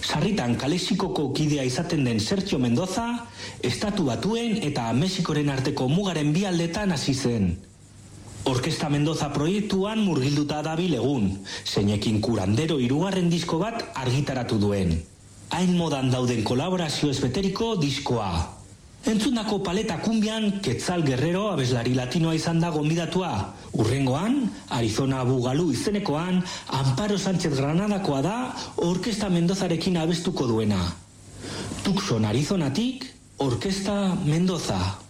Sarritan Kalexikoko kidea izaten den Sergio Mendoza, Estatu Batuen eta Mexikoren arteko mugaren bi aldetan hasi zen. Orkesta Mendoza proiektuan murgilduta dabil egun, zeinekin Kurandero 3. disko bat argitaratu duen. Hain modan dauden kolaborazio ezbeteriko diskoa. Entzundako paleta kumbian Quetzal Guerrero abeslari latinoa izan da gonbidatua. Urrengoan, Arizona Bugalu izenekoan, Amparo Sánchez Granadakoa da Orkesta Mendozarekin abestuko duena. Tucson, Arizonatik, Orkesta Mendoza.